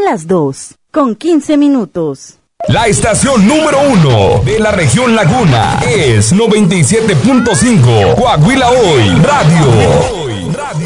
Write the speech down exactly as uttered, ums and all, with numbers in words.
Son las dos, con quince minutos. La estación número uno de la región Laguna es noventa y siete punto cinco Coahuila Hoy Radio.